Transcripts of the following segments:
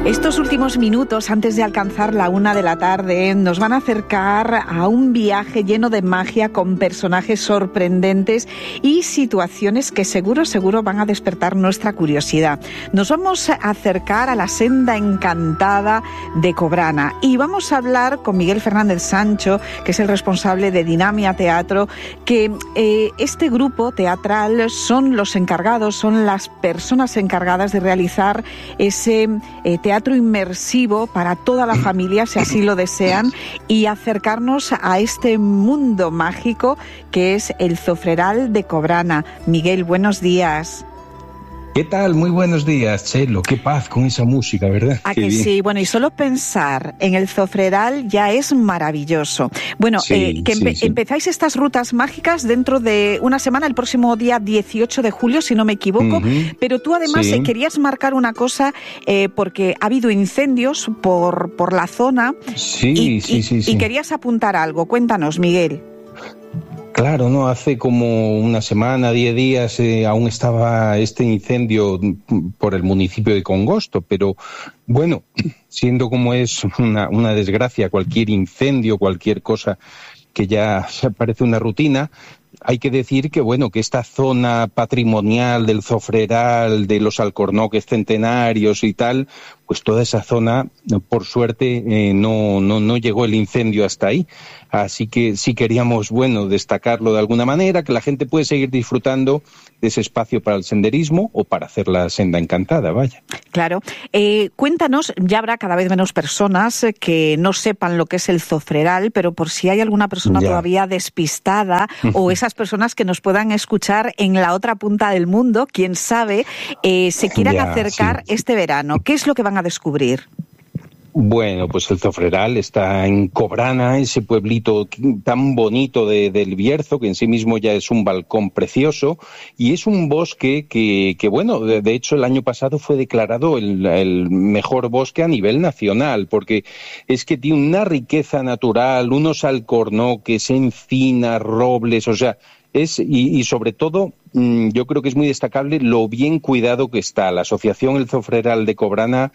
Estos últimos minutos, antes de alcanzar la 1 de la tarde, nos van a acercar a un viaje lleno de magia con personajes sorprendentes y situaciones que seguro van a despertar nuestra curiosidad. Nos vamos a acercar a la senda encantada de Cobrana y vamos a hablar con Miguel Fernández Sancho, que es el responsable de Dinamia Teatro, que este grupo teatral son las personas encargadas de realizar ese teatro inmersivo para toda la familia, si así lo desean, y acercarnos a este mundo mágico que es el Zofreral de Cobrana. Miguel, buenos días. ¿Qué tal? Muy buenos días, Chelo. Qué paz con esa música, ¿verdad? ¿A que sí? Bueno, y solo pensar en el Zofreral ya es maravilloso. Bueno, sí, empezáis estas rutas mágicas dentro de una semana, el próximo día 18 de julio, si no me equivoco, pero tú además querías marcar una cosa porque ha habido incendios por la zona y querías apuntar algo. Cuéntanos, Miguel. Claro, no, hace como una semana, 10 días, aún estaba este incendio por el municipio de Congosto, pero bueno, siendo como es una desgracia, cualquier incendio, cualquier cosa que ya parece una rutina, hay que decir que bueno, que esta zona patrimonial del Zofreral, de los alcornoques centenarios y tal, pues toda esa zona, por suerte, no llegó el incendio hasta ahí. Así que sí queríamos, bueno, destacarlo de alguna manera, que la gente puede seguir disfrutando de ese espacio para el senderismo o para hacer la senda encantada, vaya. Claro. Cuéntanos, ya habrá cada vez menos personas que no sepan lo que es el Zofreral, pero por si hay alguna persona todavía despistada o esas personas que nos puedan escuchar en la otra punta del mundo, quién sabe, se quieran acercar este verano. ¿Qué es lo que van a descubrir? Bueno, pues el Zofreral está en Cobrana, ese pueblito tan bonito del Bierzo, que en sí mismo ya es un balcón precioso, y es un bosque que bueno, de hecho el año pasado fue declarado el mejor bosque a nivel nacional, porque es que tiene una riqueza natural, unos alcornoques, encinas, robles, o sea, y sobre todo, yo creo que es muy destacable lo bien cuidado que está. La Asociación El Zofreral de Cobrana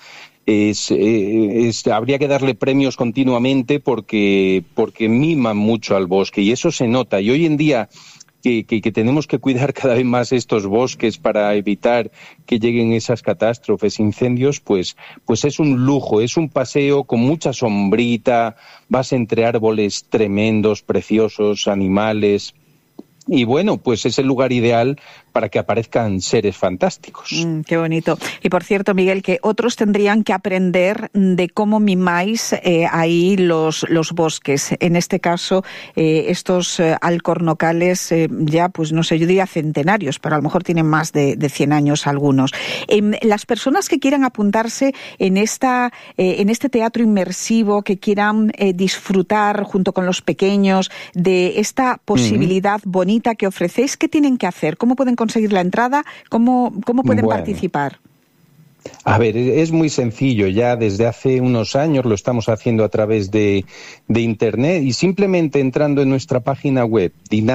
habría que darle premios continuamente porque miman mucho al bosque y eso se nota. Y hoy en día que tenemos que cuidar cada vez más estos bosques para evitar que lleguen esas catástrofes, incendios, pues es un lujo, es un paseo con mucha sombrita, vas entre árboles tremendos, preciosos, animales. Y bueno, pues es el lugar ideal para que aparezcan seres fantásticos. Qué bonito. Y por cierto, Miguel, que otros tendrían que aprender de cómo mimáis ahí los bosques. En este caso, estos alcornocales ya, pues no sé, yo diría centenarios, pero a lo mejor tienen más de 100 años algunos. Las personas que quieran apuntarse en este teatro inmersivo, que quieran disfrutar junto con los pequeños de esta posibilidad bonita que ofrecéis, ¿qué tienen que hacer? ¿Cómo pueden conseguir la entrada? ¿Cómo pueden participar? A ver, es muy sencillo. Ya desde hace unos años lo estamos haciendo a través de Internet y simplemente entrando en nuestra página web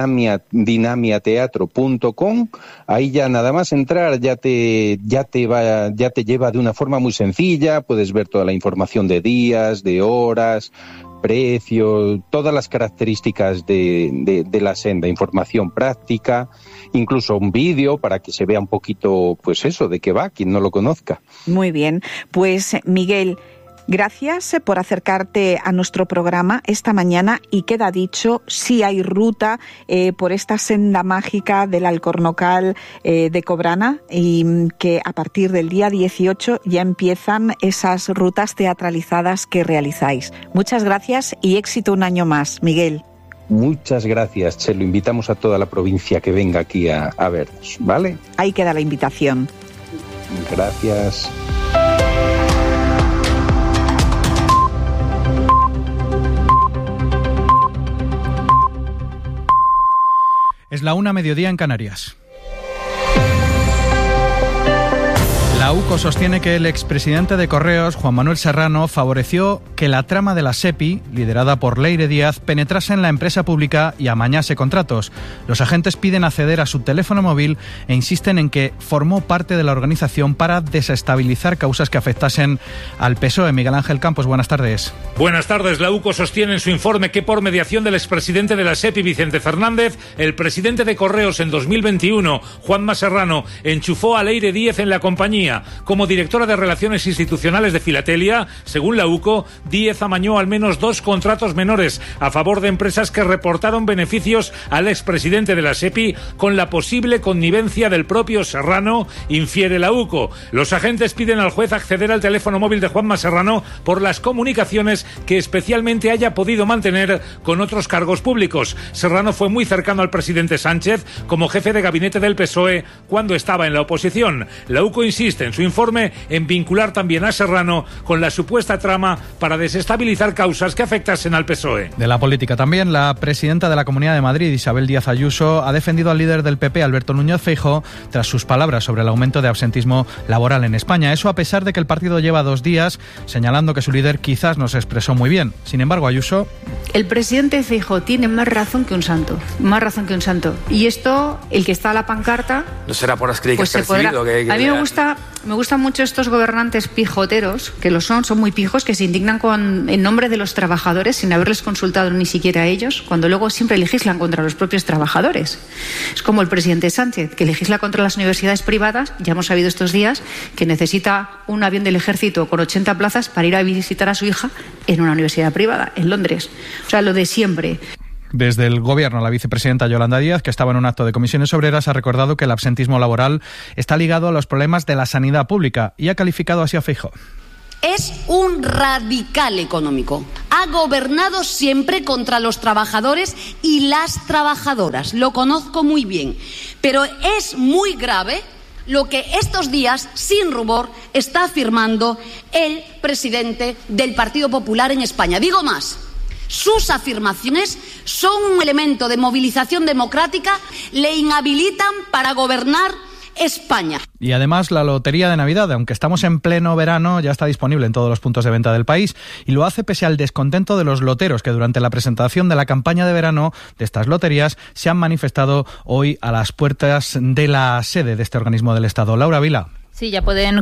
dinamiateatro.com, ahí ya nada más entrar ya te lleva de una forma muy sencilla. Puedes ver toda la información de días, de horas, precio, todas las características de la senda, información práctica, incluso un vídeo para que se vea un poquito, pues eso, de qué va, quien no lo conozca. Muy bien, pues Miguel, gracias por acercarte a nuestro programa esta mañana y queda dicho, sí hay ruta por esta senda mágica del Alcornocal de Cobrana y que a partir del día 18 ya empiezan esas rutas teatralizadas que realizáis. Muchas gracias y éxito un año más, Miguel. Muchas gracias, Chelo. Invitamos a toda la provincia que venga aquí a vernos, ¿vale? Ahí queda la invitación. Gracias. Es la 1:00 en Canarias. La UCO sostiene que el expresidente de Correos, Juan Manuel Serrano, favoreció que la trama de la SEPI, liderada por Leire Díaz, penetrase en la empresa pública y amañase contratos. Los agentes piden acceder a su teléfono móvil e insisten en que formó parte de la organización para desestabilizar causas que afectasen al PSOE. Miguel Ángel Campos, buenas tardes. Buenas tardes. La UCO sostiene en su informe que por mediación del expresidente de la SEPI, Vicente Fernández, el presidente de Correos en 2021, Juanma Serrano, enchufó a Leire Díaz en la compañía. Como directora de Relaciones Institucionales de Filatelia, según la UCO, Díez amañó al menos 2 contratos menores a favor de empresas que reportaron beneficios al expresidente de la SEPI con la posible connivencia del propio Serrano, infiere la UCO. Los agentes piden al juez acceder al teléfono móvil de Juanma Serrano por las comunicaciones que especialmente haya podido mantener con otros cargos públicos. Serrano fue muy cercano al presidente Sánchez como jefe de gabinete del PSOE cuando estaba en la oposición. La UCO insiste en su informe en vincular también a Serrano con la supuesta trama para desestabilizar causas que afectasen al PSOE. De la política también, la presidenta de la Comunidad de Madrid, Isabel Díaz Ayuso, ha defendido al líder del PP, Alberto Núñez Feijóo, tras sus palabras sobre el aumento de absentismo laboral en España. Eso a pesar de que el partido lleva 2 días señalando que su líder quizás no se expresó muy bien. Sin embargo, Ayuso... El presidente Feijóo tiene más razón que un santo, más razón que un santo. Y esto, el que está a la pancarta... No será por las críticas pues que ha recibido. A mí me gustan mucho estos gobernantes pijoteros, que lo son muy pijos, que se indignan en nombre de los trabajadores sin haberles consultado ni siquiera a ellos, cuando luego siempre legislan contra los propios trabajadores. Es como el presidente Sánchez, que legisla contra las universidades privadas. Ya hemos sabido estos días que necesita un avión del ejército con 80 plazas para ir a visitar a su hija en una universidad privada, en Londres. O sea, lo de siempre. Desde el Gobierno, la vicepresidenta Yolanda Díaz, que estaba en un acto de comisiones obreras, ha recordado que el absentismo laboral está ligado a los problemas de la sanidad pública y ha calificado así a Feijóo. Es un radical económico. Ha gobernado siempre contra los trabajadores y las trabajadoras. Lo conozco muy bien. Pero es muy grave lo que estos días, sin rubor, está afirmando el presidente del Partido Popular en España. Digo más. Sus afirmaciones son un elemento de movilización democrática, le inhabilitan para gobernar España. Y además la Lotería de Navidad, aunque estamos en pleno verano, ya está disponible en todos los puntos de venta del país y lo hace pese al descontento de los loteros que durante la presentación de la campaña de verano de estas loterías se han manifestado hoy a las puertas de la sede de este organismo del Estado. Laura Vila. Sí, ya pueden